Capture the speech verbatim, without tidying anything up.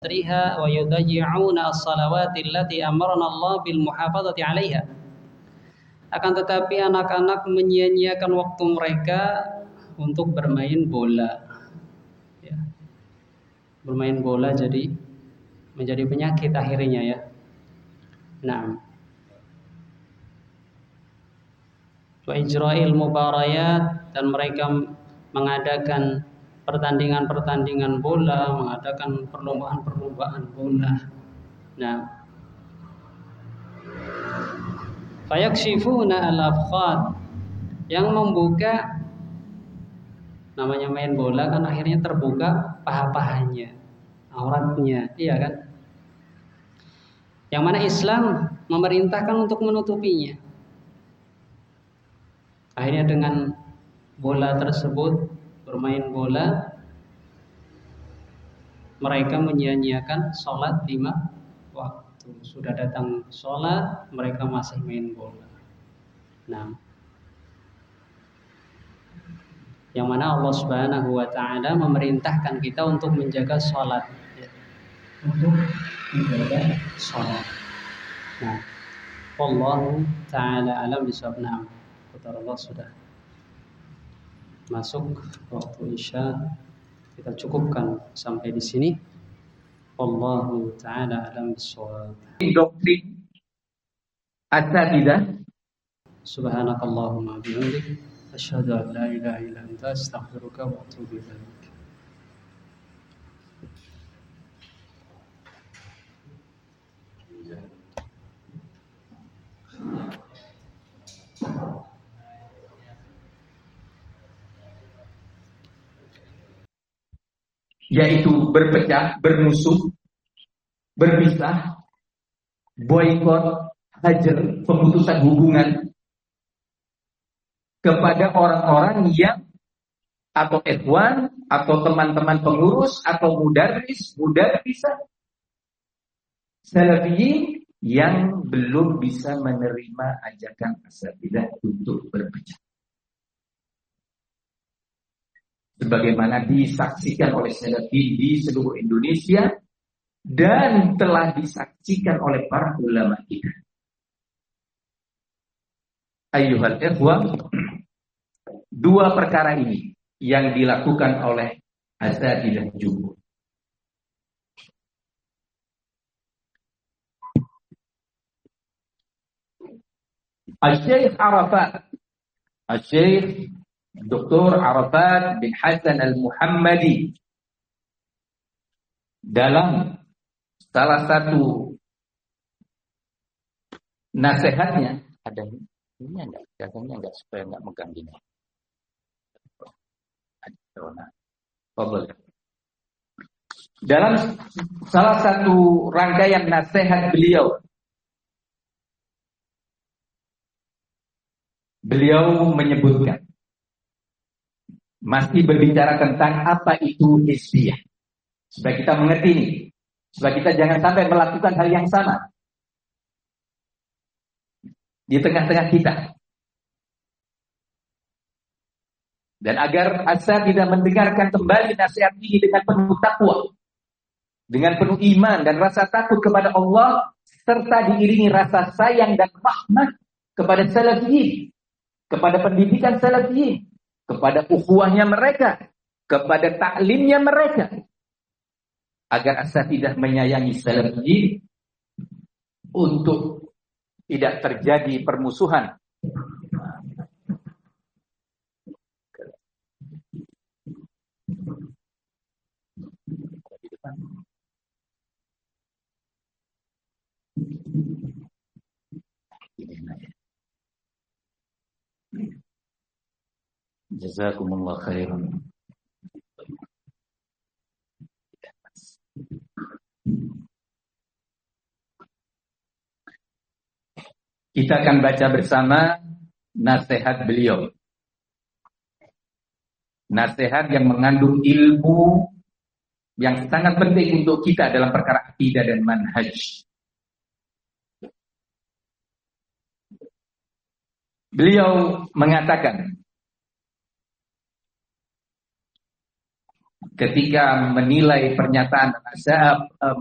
riha wa yudayyi'una as-salawati allati amarna Allah bil muhafazati 'alaiha. Akan tetapi anak-anak menyia-nyiakan waktu mereka untuk bermain bola. Ya. Bermain bola jadi menjadi penyakit akhirnya ya. Nah, wa ijra'il mubarayat, dan mereka mengadakan pertandingan-pertandingan bola, mengadakan perlombaan-perlombaan bola. Nah, fayakshifuna al-afkhad, yang membuka, namanya main bola kan akhirnya terbuka paha-pahanya, auratnya, iya kan? Yang mana Islam memerintahkan untuk menutupinya. Akhirnya dengan bola tersebut, bermain bola, mereka menyia-nyiakan sholat lima waktu. Sudah datang sholat, mereka masih main bola. Nah, yang mana Allah Subhanahu wa Ta'ala memerintahkan kita untuk menjaga sholat, ya. Untuk menjaga sholat. Nah, Wallahu Ta'ala alam bisawab. Nah, putar Allah sudah masuk waktu Isya, kita cukupkan sampai di sini. Wallahu Ta'ala alam bisawab. Doktrin Asatidah. Subhanakallahumma bihamdik, asyhadu an la ilaha illa anta, astaghfiruka wa atubu ilaik. Yaitu berpecah, bermusuh, berpisah, boikot, hajar, pemutusan hubungan kepada orang-orang yang atau ikhwan atau teman-teman pengurus atau mudarris, mudarrisah salafiyin yang belum bisa menerima ajakan asatidah untuk berpecah. Sebagaimana disaksikan oleh salafiyin di seluruh Indonesia dan telah disaksikan oleh para ulama kita. Ayyuhal ikhwah, dua perkara ini yang dilakukan oleh asatidah jumhur. Al-Syeikh Arafat, Al-Syeikh Doktor Arafat bin Hasan Al-Muhammadi dalam salah satu nasihatnya, ada ini enggak, katanya enggak, supaya enggak megang gini. Dalam salah satu rangkaian nasihat beliau, beliau menyebutkan, masih berbicara tentang apa itu hizbiyah, supaya kita mengerti ini, supaya kita jangan sampai melakukan hal yang sama di tengah-tengah kita. Dan agar asal tidak mendengarkan kembali nasihat ini dengan penuh takwa, dengan penuh iman dan rasa takut kepada Allah, serta diiringi rasa sayang dan rahmat kepada salafiyin, kepada pendidikan salafiyin, kepada ukhuwahnya mereka, kepada taklimnya mereka, agar asal tidak menyayangi salafiyin untuk tidak terjadi permusuhan Jazakumullah khairan. Kita akan baca bersama nasihat beliau. Nasihat yang mengandung ilmu yang sangat penting untuk kita dalam perkara akidah dan manhaj. Beliau mengatakan, ketika menilai pernyataan